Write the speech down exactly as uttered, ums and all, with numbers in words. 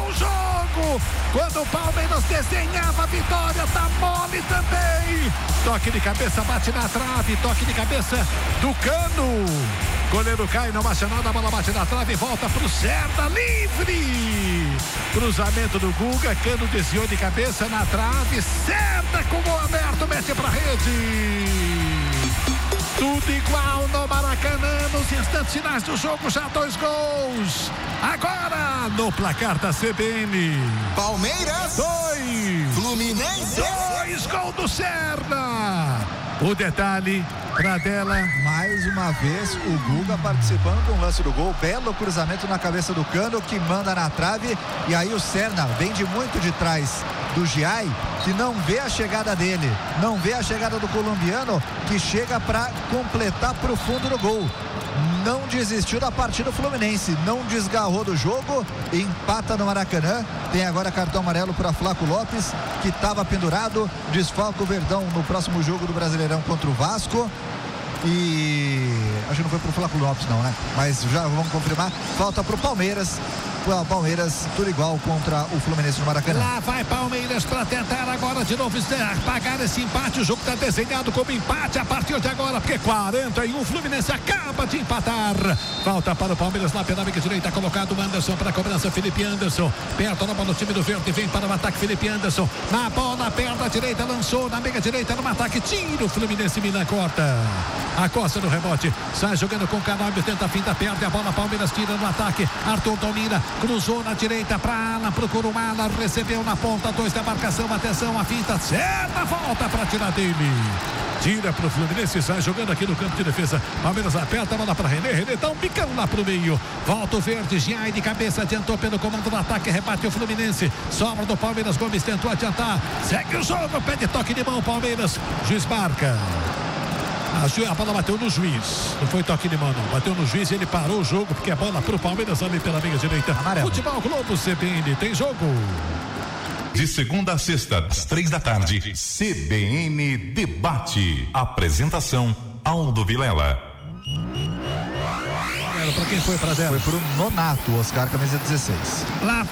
o jogo. Quando o Palmeiras desenhava a vitória, tá mole também. Toque de cabeça, bate na trave, toque de cabeça do Cano. Goleiro cai, não bate nada, a bola bate na trave e volta pro Serda, livre. Cruzamento do Guga, Cano desviou de cabeça na trave, Serda com o gol aberto, mete pra rede. Tudo igual no Maracanã, nos instantes finais do jogo, já dois gols. Agora, no placar da C B N. Palmeiras. Dois. Fluminense. Dois gols do Serda. O detalhe, Pradella. Mais uma vez, o Guga participando do lance do gol. Belo cruzamento na cabeça do Cano, que manda na trave. E aí o Serna vem de muito de trás do Giai, que não vê a chegada dele, não vê a chegada do colombiano, que chega para completar para o fundo do gol. Não desistiu da partida Fluminense, não desgarrou do jogo, empata no Maracanã. Tem agora cartão amarelo para Flaco Lopes, que estava pendurado, desfalca o Verdão no próximo jogo do Brasileirão contra o Vasco. E acho que não foi pro Flaco Lopes não, né? Mas já vamos confirmar. Falta pro Palmeiras. O Palmeiras, tudo igual contra o Fluminense no Maracanã. Lá vai Palmeiras para tentar agora de novo pagar esse empate. O jogo está desenhado como empate a partir de agora, porque quarenta e um, o Fluminense acaba de empatar. Falta para o Palmeiras lá pela meia direita, colocado o Anderson para a cobrança, Felipe Anderson. Perto na bola do time do Verde, vem para o ataque Felipe Anderson. Na bola, perna direita, lançou na meia direita, no ataque, tira o Fluminense, Milan corta. A costa do rebote, sai jogando com o Canóbio, tenta a finta, perde a bola, Palmeiras tira no ataque. Arthur domina, cruzou na direita para Alan, procura o Alan, recebeu na ponta, dois da marcação, atenção, a finta, certa volta para tirar dele. Tira pro Fluminense, sai jogando aqui no campo de defesa. Palmeiras aperta a bola para René, René dá um bicão lá pro meio. Volta o Verde, Giai de cabeça, adiantou pelo comando do ataque, rebate o Fluminense. Sobra do Palmeiras, Gomes tentou adiantar. Segue o jogo, pede toque de mão, Palmeiras. Juiz marca. A bola bateu no juiz, não foi toque de mão não, bateu no juiz e ele parou o jogo, porque a bola pro Palmeiras ali pela meia direita. Amarelo. Futebol Globo C B N, tem jogo. De segunda a sexta, às três da tarde, C B N Debate. Apresentação, Aldo Vilela. Para quem foi, Pradella? Foi pro Nonato, Oscar, camisa dezesseis. Lá